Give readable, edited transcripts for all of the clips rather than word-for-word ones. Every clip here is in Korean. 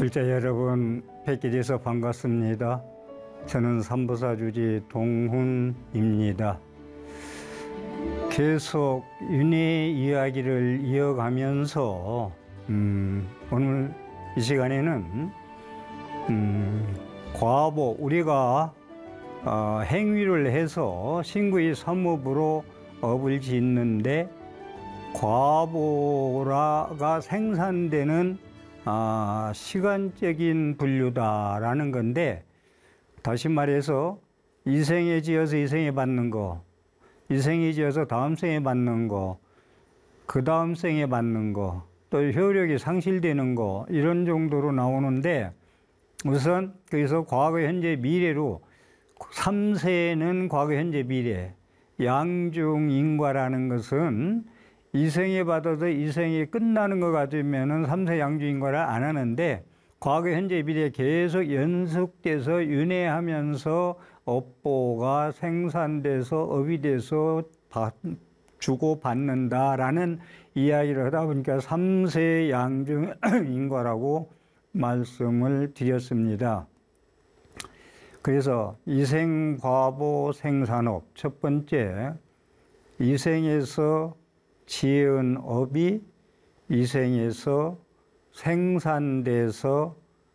글자 여러분, 뵙게 돼서 반갑습니다. 저는 삼보사주지 동훈입니다. 계속 윤회 이야기를 이어가면서 오늘 이 시간에는 과보, 우리가 행위를 해서 신구의 삼업으로 업을 짓는데 과보가 생산되는 시간적인 분류다라는 건데, 다시 말해서 이생에 지어서 이생에 받는 거, 이생에 지어서 다음 생에 받는 거, 그 다음 생에 받는 거, 또 효력이 상실되는 거, 이런 정도로 나오는데, 우선 거기서 과거, 현재, 미래로 3세는 과거, 현재, 미래, 양중인과라는 것은 이생에 받아서 이생이 끝나는 것 같으면은 3세 양중인과를 안 하는데, 과거, 현재, 미래 계속 연속돼서 윤회하면서 업보가 생산돼서 업이 돼서 주고받는다라는 이야기를 하다 보니까 3세 양중인과라고 말씀을 드렸습니다. 그래서 이생, 과보, 생산업, 첫 번째, 이생에서 지은 업이 이생에서 생산돼서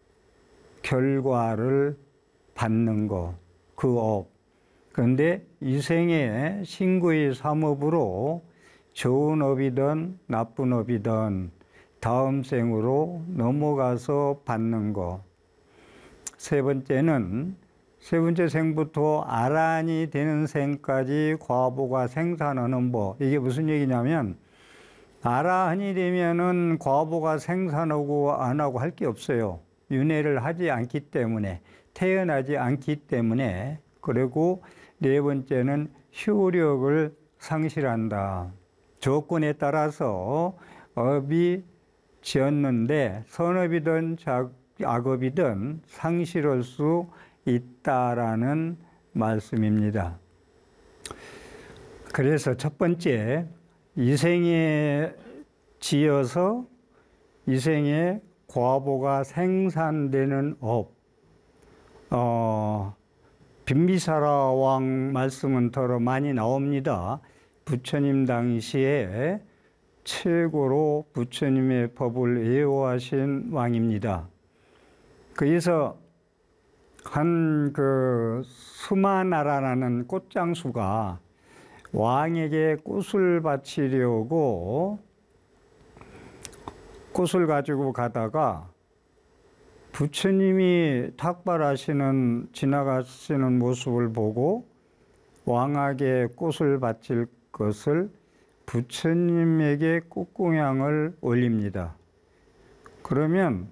결과를 받는 것, 그 업. 그런데 이생의 신구의 삼업으로 좋은 업이든 나쁜 업이든 다음 생으로 넘어가서 받는 것. 세 번째는 세 번째 생부터 아란이 되는 생까지 과보가 생산하는 법. 이게 무슨 얘기냐면, 아라한이 되면은 과보가 생산하고 안 하고 할 게 없어요. 윤회를 하지 않기 때문에, 태어나지 않기 때문에. 그리고 네 번째는 효력을 상실한다. 조건에 따라서 업이 지었는데 선업이든 악업이든 상실할 수 있다라는 말씀입니다. 그래서 첫 번째, 이생에 지어서 이생에 과보가 생산되는 업. 빈비사라 왕 말씀은 더러 많이 나옵니다. 부처님 당시에 최고로 부처님의 법을 애호하신 왕입니다. 거기서 한 수마나라라는 꽃장수가 왕에게 꽃을 바치려고 꽃을 가지고 가다가 부처님이 지나가시는 모습을 보고 왕에게 꽃을 바칠 것을 부처님에게 꽃공양을 올립니다. 그러면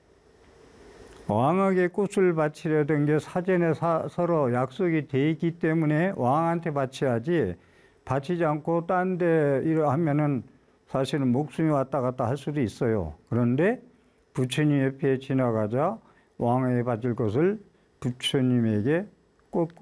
왕에게 꽃을 바치려던 게 사전에 서로 약속이 돼 있기 때문에 왕한테 바쳐야지, 바치지 않고 딴 데 하면은 사실은 목숨이 왔다 갔다 할 수도 있어요. 그런데 부처님 옆에 지나가자 왕에게 바칠 것을 부처님에게 꽃